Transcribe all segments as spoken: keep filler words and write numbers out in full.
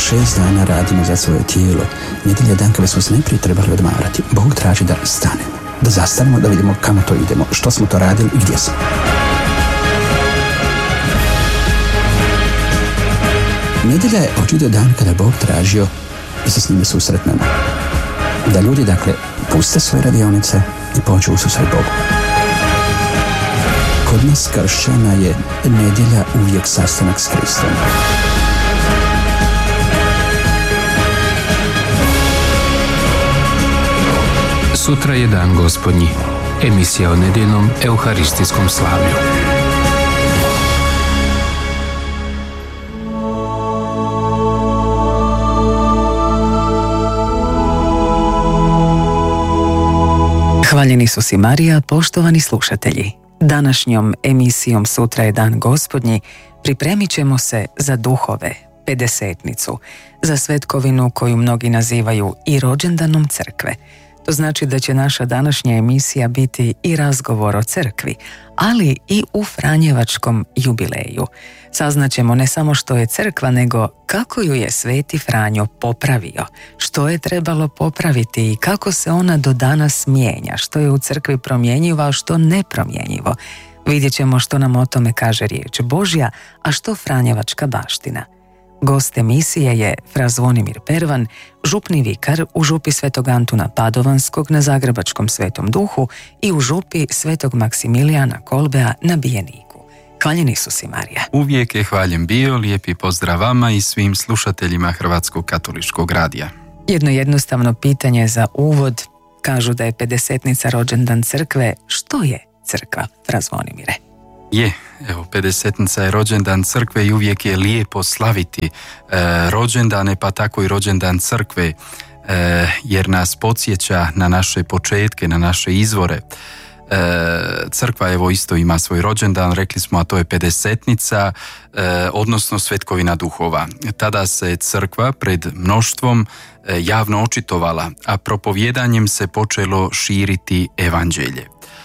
šest dana radimo za svoje tijelo, nedjelja je dan kada smo se najprije trebali odmarati. Bog traži da stanemo, da zastanemo, da vidimo kamo to idemo, što smo to radili i gdje smo. Nedjelja je očito dan kada Bog tražio da se s njime susretnemo. Da ljudi, dakle, puste svoje radionice i pođu u susret Bogu. Kod nas kršćana je nedjelja uvijek sastanak s Kristom. Sutra je dan Gospodnji. Emisija o nedjeljnom euharistijskom slavlju. Hvaljeni su si Marija, poštovani slušatelji. Današnjom emisijom Sutra je dan Gospodnji pripremit ćemo se za duhove, pedesetnicu, za svetkovinu koju mnogi nazivaju i rođendanom crkve. To znači da će naša današnja emisija biti i razgovor o crkvi, ali i u Franjevačkom jubileju. Saznaćemo ne samo što je crkva, nego kako ju je Sveti Franjo popravio, što je trebalo popraviti i kako se ona do danas mijenja, što je u crkvi promjenjivo, a što nepromjenjivo. Vidjet ćemo što nam o tome kaže riječ Božja, a što Franjevačka baština. Gost emisije je fra Zvonimir Pervan, župni vikar u župi Svetog Antuna Padovanskog na Zagrebačkom Svetom Duhu i u župi Svetog Maksimilijana Kolbea na Bijeniku. Hvaljeni su si Marija. Uvijek je hvaljen bio, lijepi pozdrav vama i svim slušateljima Hrvatskog katoličkog radija. Jedno jednostavno pitanje za uvod. Kažu da je pedesetnica rođendan crkve. Što je crkva, fra Zvonimire? Je, evo, pedesetnica je rođendan crkve i uvijek je lijepo slaviti e, rođendane, pa tako i rođendan crkve, e, jer nas podsjeća na naše početke, na naše izvore. E, crkva evo isto ima svoj rođendan, rekli smo, a to je pedesetnica, e, odnosno svetkovina duhova. Tada se crkva pred mnoštvom e, javno očitovala, a propovjedanjem se počelo širiti evanđelje.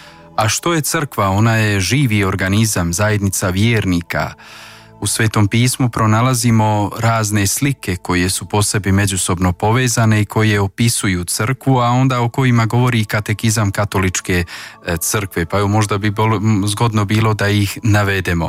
A što je crkva? Ona je živi organizam, zajednica vjernika. U Svetom pismu pronalazimo razne slike koje su po sebi međusobno povezane i koje opisuju crkvu, a onda o kojima govori i katekizam katoličke crkve, pa evo možda bi bolo, zgodno bilo da ih navedemo.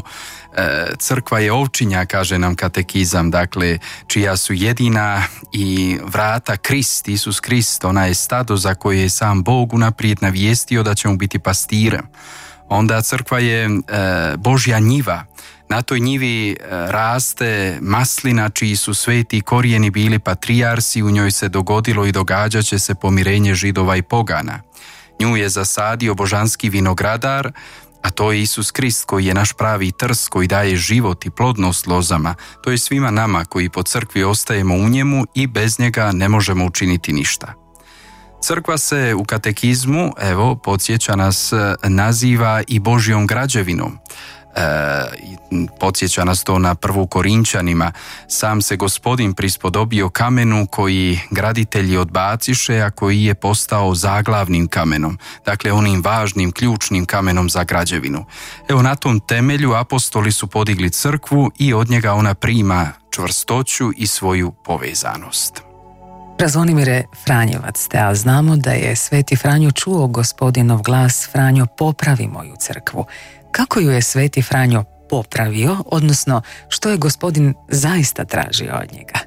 Crkva je ovčinja, kaže nam katekizam, dakle, čija su jedina i vrata Krist, Isus Krist, ona je stado za koje je sam Bog unaprijed navijestio da će mu biti pastirem. Onda crkva je e, Božja njiva. Na toj njivi raste maslina čiji su sveti korijeni bili patrijarsi, u njoj se dogodilo i događat će se pomirenje Židova i pogana. Nju je zasadio božanski vinogradar, a to je Isus Krist koji je naš pravi trs koji daje život i plodnost lozama. To je svima nama koji po crkvi ostajemo u njemu i bez njega ne možemo učiniti ništa. Crkva se u katekizmu, evo, podsjeća nas, naziva i Božjom građevinom. E, podsjeća nas to na prvu Korinčanima. Sam se Gospodin prispodobio kamenu koji graditelji odbaciše, a koji je postao zaglavnim kamenom, dakle onim važnim, ključnim kamenom za građevinu. Evo, na tom temelju apostoli su podigli crkvu i od njega ona prima čvrstoću i svoju povezanost. Zvonimire, Franjevac ste, a znamo da je Sveti Franjo čuo Gospodinov glas: Franjo, popravi moju crkvu. Kako ju je Sveti Franjo popravio, odnosno što je Gospodin zaista tražio od njega?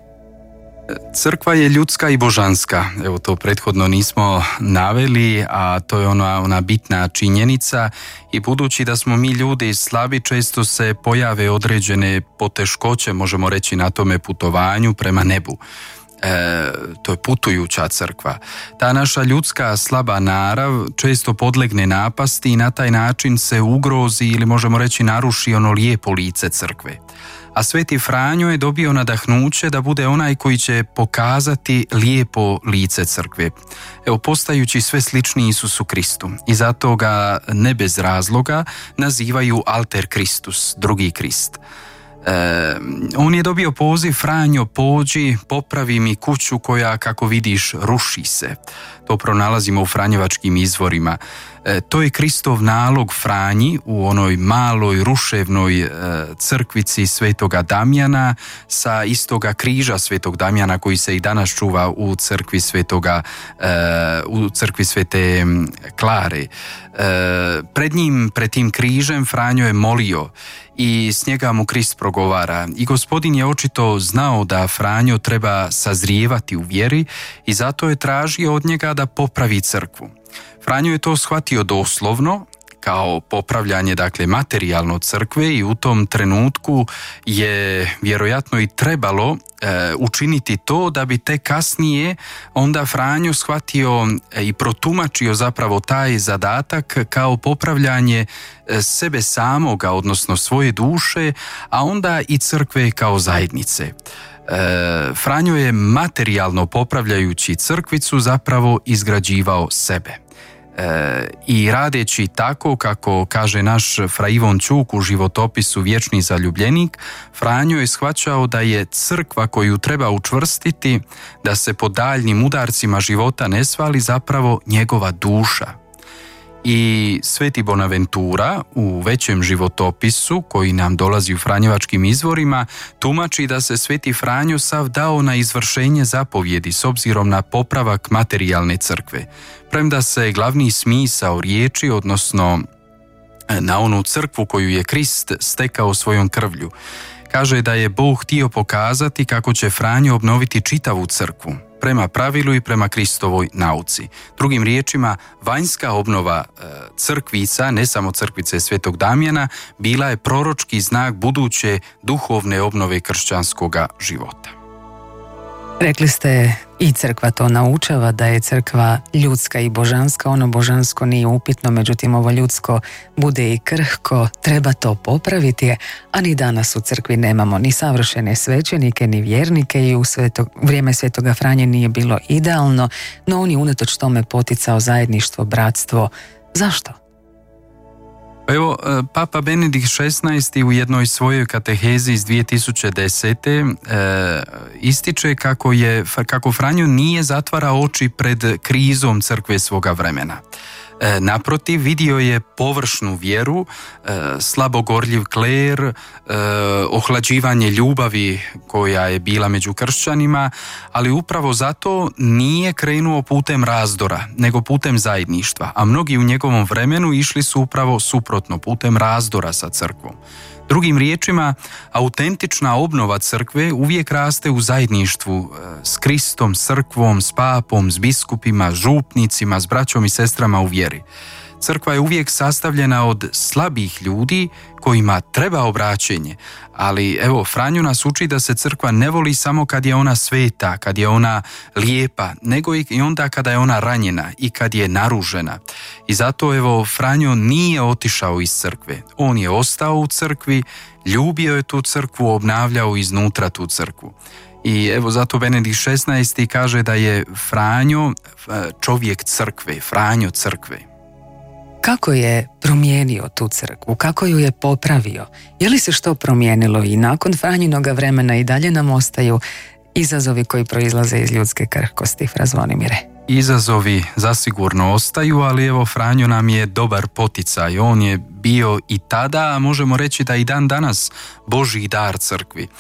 Crkva je ljudska i božanska. Evo, to prethodno nismo naveli, a to je ona, ona bitna činjenica, i budući da smo mi ljudi slabi, često se pojave određene poteškoće, možemo reći, na tome putovanju prema nebu. E, to je putujuća crkva. Ta naša ljudska slaba narav često podlegne napasti i na taj način se ugrozi ili možemo reći naruši ono lijepo lice crkve. A Sveti Franjo je dobio nadahnuće da bude onaj koji će pokazati lijepo lice crkve. Evo, postajući sve slični Isusu Kristu, i zato ga ne bez razloga nazivaju Alter Kristus, drugi Krist. on je dobio poziv: Franjo, pođi, popravi mi kuću koja, kako vidiš, ruši se. To pronalazimo u franjevačkim izvorima. E, to je Kristov nalog Franji u onoj maloj ruševnoj e, crkvici Svetoga Damjana sa istoga križa Svetog Damjana koji se i danas čuva u crkvi Svetoga e, u crkvi Svete Klare. E, pred njim, pred tim križem Franjo je molio i s njega mu Krist progovara. I Gospodin je očito znao da Franjo treba sazrijevati u vjeri i zato je tražio od njega da popravi crkvu. Franjo je to shvatio doslovno, kao popravljanje, dakle, materijalno crkve, i u tom trenutku je vjerojatno i trebalo e, učiniti to da bi te kasnije onda Franjo shvatio i protumačio zapravo taj zadatak kao popravljanje sebe samoga, odnosno svoje duše, a onda i crkve kao zajednice. E, Franjo je materijalno popravljajući crkvicu zapravo izgrađivao sebe. E, i radeći tako, kako kaže naš fra Ivon Čuk u životopisu Vječni zaljubljenik, Franjo je shvaćao da je crkva koju treba učvrstiti, da se po daljnim udarcima života ne svali, zapravo njegova duša. I Sveti Bonaventura u većem životopisu, koji nam dolazi u franjevačkim izvorima, tumači da se Sveti Franjo sav dao na izvršenje zapovjedi s obzirom na popravak materijalne crkve, premda se glavni smisao riječi, odnosno na onu crkvu koju je Krist stekao svojom krvlju. Kaže da je Bog htio pokazati kako će Franjo obnoviti čitavu crkvu, prema pravilu i prema Kristovoj nauci. Drugim riječima, vanjska obnova e, crkvica, ne samo crkvice Svetog Damjana, bila je proročki znak buduće duhovne obnove kršćanskoga života. Rekli ste, i crkva to naučava, da je crkva ljudska i božanska. Ono božansko nije upitno, međutim ovo ljudsko bude i krhko, treba to popraviti, a ni danas u crkvi nemamo ni savršene svećenike, ni vjernike, i u sveto, vrijeme Svetoga Franje nije bilo idealno, no on je unatoč tome poticao zajedništvo, bratstvo. Zašto? Evo, Papa Benedikt šesnaesti u jednoj svojoj katehezi iz dvije tisuće desete. E, ističe kako, je, kako Franjo nije zatvarao oči pred krizom crkve svoga vremena. E, naprotiv, vidio je površnu vjeru, e, slabogorljiv kler, e, ohlađivanje ljubavi koja je bila među kršćanima, ali upravo zato nije krenuo putem razdora, nego putem zajedništva, a mnogi u njegovom vremenu išli su upravo suprotno, putem razdora sa crkvom. Drugim riječima, autentična obnova crkve uvijek raste u zajedništvu s Kristom, s crkvom, s papom, s biskupima, župnicima, s braćom i sestrama u vjeri. Crkva je uvijek sastavljena od slabih ljudi kojima treba obraćenje, ali evo, Franjo nas uči da se crkva ne voli samo kad je ona sveta, kad je ona lijepa, nego i onda kada je ona ranjena i kad je naružena. I zato evo, Franjo nije otišao iz crkve, on je ostao u crkvi, ljubio je tu crkvu, obnavljao iznutra tu crkvu. I evo, zato Benedikt šesnaesti kaže da je Franjo čovjek crkve, Franjo crkve. Kako je promijenio tu crkvu? Kako ju je popravio? Je li se što promijenilo i nakon Franjinoga vremena? I dalje nam ostaju izazovi koji proizlaze iz ljudske krhkosti, fra Zvonimire? Izazovi zasigurno ostaju, ali evo, Franjo nam je dobar poticaj. On je bio i tada, a možemo reći da i dan danas, Božji dar crkvi.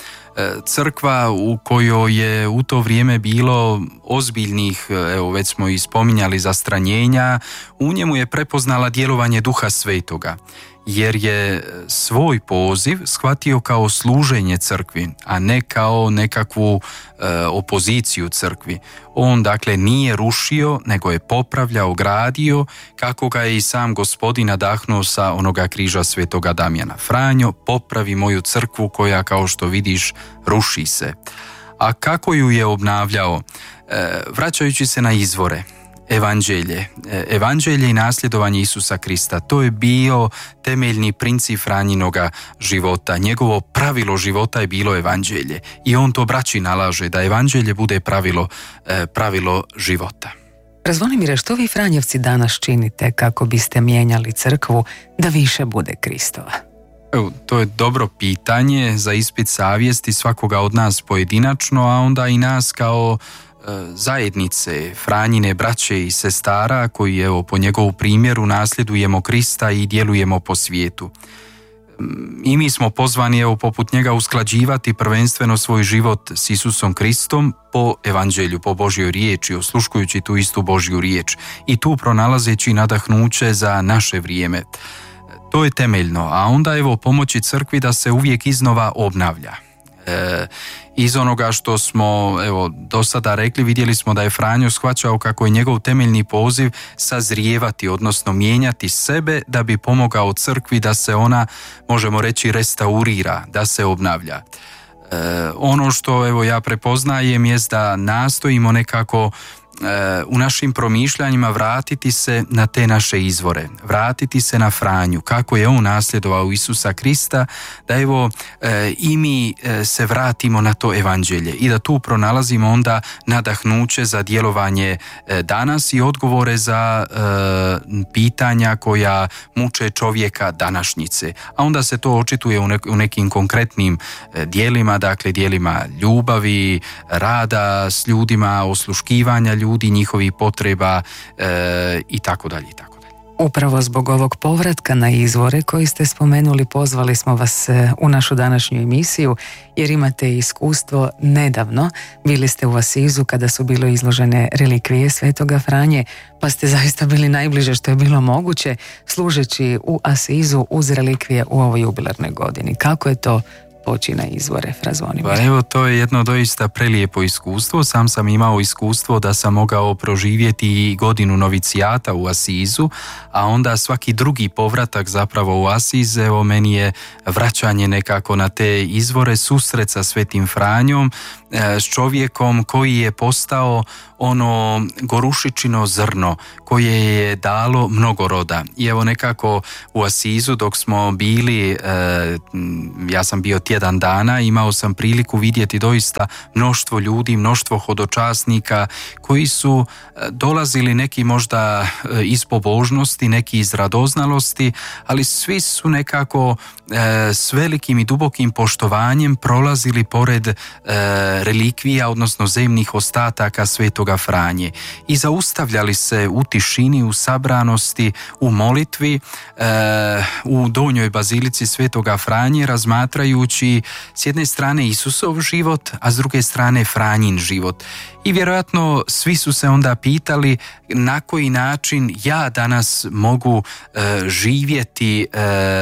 Crkva u kojoj je u to vrijeme bilo ozbiljnih, evo već smo i spominjali, zastranjenja, u njemu je prepoznala djelovanje Duha Svetoga, jer je svoj poziv shvatio kao služenje crkvi, a ne kao nekakvu e, opoziciju crkvi. On dakle nije rušio, nego je popravljao, gradio, kako ga je i sam Gospodin nadahnuo sa onoga križa Svetoga Damjana. Franjo, popravi moju crkvu koja, kao što vidiš, ruši se. A kako ju je obnavljao? E, vraćajući se na izvore. Evanđelje. Evanđelje i nasljedovanje Isusa Krista. To je bio temeljni princip Franjinoga života. Njegovo pravilo života je bilo evanđelje. I on to braći nalaže, da evanđelje bude pravilo, pravilo života. Zvonimire, što vi Franjevci danas činite kako biste mijenjali crkvu da više bude Kristova? Evo, to je dobro pitanje za ispit savjesti svakoga od nas pojedinačno, a onda i nas kao e, zajednice, Franjine braće i sestara koji evo po njegovu primjeru nasljedujemo Krista i djelujemo po svijetu. I mi smo pozvani evo poput njega usklađivati prvenstveno svoj život s Isusom Kristom po evanđelju, po Božjoj riječi, osluškujući tu istu Božju riječ i tu pronalazeći nadahnuće za naše vrijeme. To je temeljno, a onda evo pomoći crkvi da se uvijek iznova obnavlja. E, iz onoga što smo evo do sada rekli, vidjeli smo da je Franjo shvaćao kako je njegov temeljni poziv sazrijevati, odnosno mijenjati sebe da bi pomogao crkvi da se ona, možemo reći, restaurira, da se obnavlja. E, ono što evo ja prepoznajem jest da nastojimo nekako u našim promišljanjima vratiti se na te naše izvore, vratiti se na Franju, kako je on nasljedovao Isusa Krista, da evo i mi se vratimo na to evanđelje i da tu pronalazimo onda nadahnuće za djelovanje danas i odgovore za pitanja koja muče čovjeka današnjice. A onda se to očituje u nekim konkretnim djelima, dakle djelima ljubavi, rada s ljudima, osluškivanja ljudi, ljudi, njihovih potreba e, i tako dalje i tako dalje. Upravo zbog ovog povratka na izvore koji ste spomenuli, pozvali smo vas u našu današnju emisiju jer imate iskustvo nedavno. Bili ste u Asizu kada su bile izložene relikvije Svetoga Franje, pa ste zaista bili najbliže što je bilo moguće služeći u Asizu uz relikvije u ovoj jubilarnoj godini. Kako je to poći na izvore, Fra Zvonimir? Pa evo, to je jedno doista prelijepo iskustvo. Sam sam imao iskustvo da sam mogao proživjeti godinu novicijata u Asizu, a onda svaki drugi povratak zapravo u Asiz, evo meni je vraćanje nekako na te izvore, susret sa Svetim Franjom, s čovjekom koji je postao ono gorušičino zrno koje je dalo mnogo roda. I evo nekako u Asizu dok smo bili, ja sam bio tjedan dana, imao sam priliku vidjeti doista mnoštvo ljudi, mnoštvo hodočasnika koji su dolazili neki možda iz pobožnosti, neki iz radoznalosti, ali svi su nekako s velikim i dubokim poštovanjem prolazili pored relikvija, odnosno zemnih ostataka Svetoga Franje i zaustavljali se u tišini, u sabranosti, u molitvi e, u donjoj bazilici Svetoga Franje, razmatrajući s jedne strane Isusov život, a s druge strane Franjin život. I vjerojatno svi su se onda pitali na koji način ja danas mogu e, živjeti e,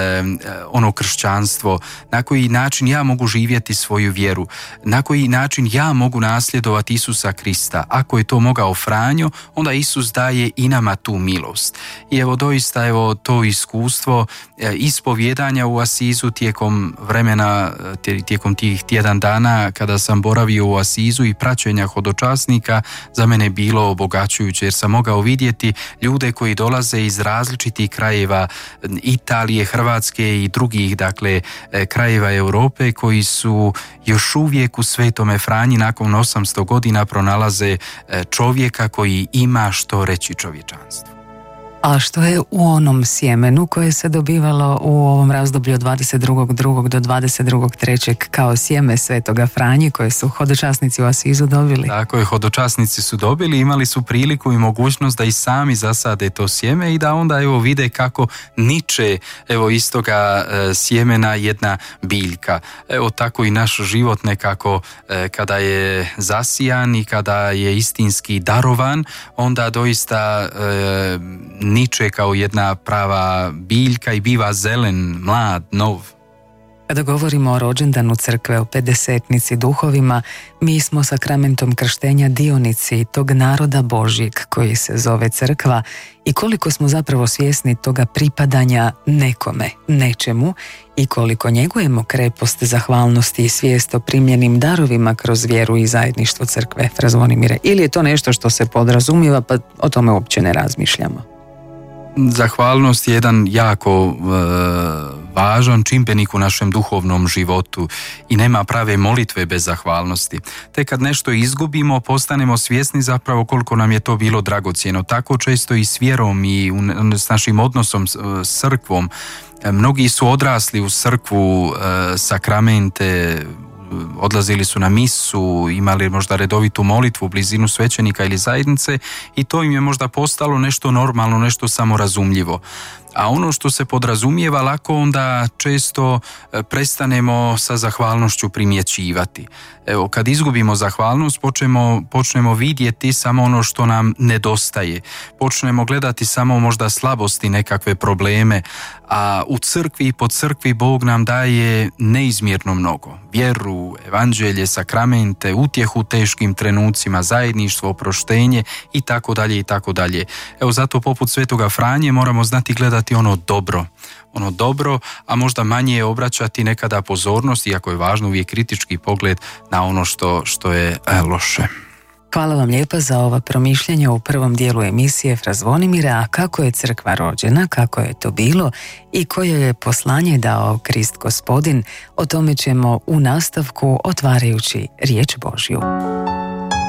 ono kršćanstvo, na koji način ja mogu živjeti svoju vjeru, na koji način ja mogu nasljedovati Isusa Krista. Ako je to mogao Franjo, onda Isus daje i nama tu milost. I evo doista evo to iskustvo e, ispovjedanja u Asizu tijekom vremena, tijekom tih tjedan dana kada sam boravio u Asizu i praćenja hodočasnika, za mene bilo obogaćujuće jer sam mogao vidjeti ljude koji dolaze iz različitih krajeva Italije, Hrvatske i drugih dakle krajeva Europe koji su još uvijek u Svetome Franji nakon osamsto godina pronalaze čovjeka koji ima što reći čovječanstvu. A što je u onom sjemenu koje se dobivalo u ovom razdoblju od dvadeset drugog drugog do dvadeset drugog trećeg kao sjeme Svetoga Franje koje su hodočasnici u Asizu dobili? Tako je, hodočasnici su dobili, imali su priliku i mogućnost da i sami zasade to sjeme i da onda evo vide kako niče evo iz toga e, sjemena jedna biljka. Evo tako i naš život nekako e, kada je zasijan i kada je istinski darovan, onda doista e, niče kao jedna prava biljka i biva zelen, mlad, nov. Kada govorimo o rođendanu crkve, o pedesetnici duhovima, mi smo sakramentom krštenja dionici tog naroda Božjeg koji se zove crkva i koliko smo zapravo svjesni toga pripadanja nekome, nečemu i koliko njegujemo krepost zahvalnosti i svijest o primljenim darovima kroz vjeru i zajedništvo crkve, Fra Zvonimire, ili je to nešto što se podrazumijeva pa o tome uopće ne razmišljamo? Zahvalnost je jedan jako e, važan čimbenik u našem duhovnom životu i nema prave molitve bez zahvalnosti. Te kad nešto izgubimo, postanemo svjesni zapravo koliko nam je to bilo dragocjeno. Tako često i s vjerom i s našim odnosom s crkvom. Mnogi su odrasli u crkvu, sakramente, odlazili su na misu, imali možda redovitu molitvu, blizinu svećenika ili zajednice i to im je možda postalo nešto normalno, nešto samorazumljivo. A ono što se podrazumijeva lako onda često prestanemo sa zahvalnošću primjećivati. Evo, kad izgubimo zahvalnost, počnemo, počnemo vidjeti samo ono što nam nedostaje. Počnemo gledati samo možda slabosti, nekakve probleme, a u crkvi i po crkvi Bog nam daje neizmjerno mnogo. Vjeru, evanđelje, sakramente, utjehu u teškim trenucima, zajedništvo, oproštenje i tako dalje i tako dalje. Evo, zato poput Svetoga Franje moramo znati gledati ono dobro, ono dobro, a možda manje obraćati nekada pozornost, iako je važno uvijek kritički pogled na ono što, što je loše. Hvala vam lijepa za ova promišljanja u prvom dijelu emisije Fra Zvonimira, a kako je crkva rođena, kako je to bilo i koje je poslanje dao Krist Gospodin, o tome ćemo u nastavku otvarajući riječ Božju.